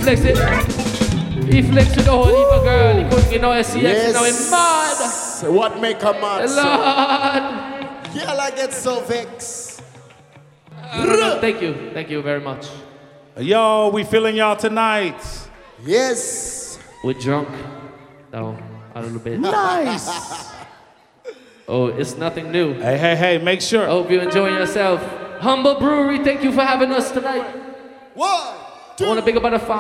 flex it. He flexed with the whole heap of girl. He couldn't get no SCX, Yes. now he's mad. What make a mad? Lord. Girl, I get so vexed. Thank you very much. Yo, we feeling y'all tonight. Yes. We're drunk. No, a little bit. Nice. Oh, it's nothing new. Hey, make sure. I hope you enjoy yourself. Humble Brewery, thank you for having us tonight. 1, 2. I want to big up on the